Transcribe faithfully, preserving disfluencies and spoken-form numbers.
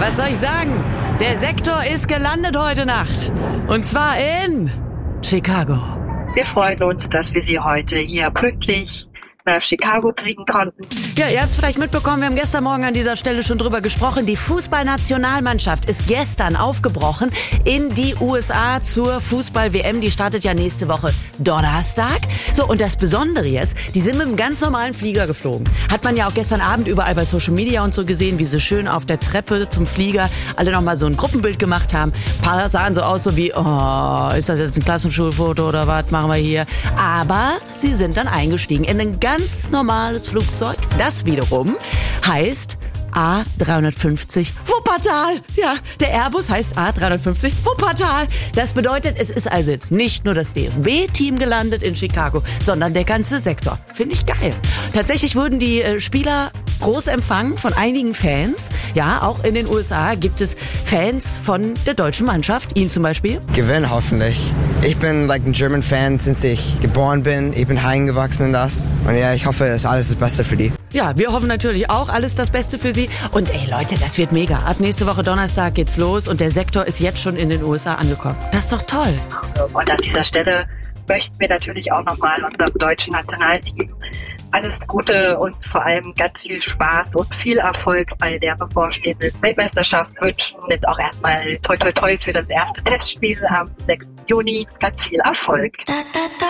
Was soll ich sagen? Der Sektor ist gelandet heute Nacht. Und zwar in Chicago. Wir freuen uns, dass wir Sie heute hier pünktlich nach Chicago kriegen konnten. Ja, ihr habt es vielleicht mitbekommen, wir haben gestern Morgen an dieser Stelle schon drüber gesprochen. Die Fußballnationalmannschaft ist gestern aufgebrochen in die U S A zur Fußball-W M. Die startet ja nächste Woche Donnerstag. So, und das Besondere jetzt, die sind mit einem ganz normalen Flieger geflogen. Hat man ja auch gestern Abend überall bei Social Media und so gesehen, wie sie schön auf der Treppe zum Flieger alle nochmal so ein Gruppenbild gemacht haben. Ein paar sahen so aus, so wie, oh, ist das jetzt ein Klassenschulfoto oder was machen wir hier? Aber sie sind dann eingestiegen in ein ganz normales Flugzeug. Das wiederum heißt A dreihundertfünfzig Wuppertal. Ja, der Airbus heißt A dreihundertfünfzig Wuppertal. Das bedeutet, es ist also jetzt nicht nur das D F B-Team gelandet in Chicago, sondern der ganze Sektor. Finde ich geil. Tatsächlich wurden die äh, Spieler groß empfangen von einigen Fans. Ja, auch in den U S A gibt es Fans von der deutschen Mannschaft. Ihnen zum Beispiel? Gewinnen hoffentlich. Ich bin like ein German Fan, seit ich geboren bin. Ich bin heimgewachsen in das. Und ja, ich hoffe, es ist alles das Beste für die. Ja, wir hoffen natürlich auch alles das Beste für Sie. Und ey Leute, das wird mega. Ab nächste Woche Donnerstag geht's los und der Sektor ist jetzt schon in den U S A angekommen. Das ist doch toll. Und an dieser Stelle möchten wir natürlich auch nochmal unserem deutschen Nationalteam alles Gute und vor allem ganz viel Spaß und viel Erfolg bei der bevorstehenden Weltmeisterschaft wünschen. Jetzt auch erstmal toi toi toi für das erste Testspiel am sechsten Juni. Ganz viel Erfolg.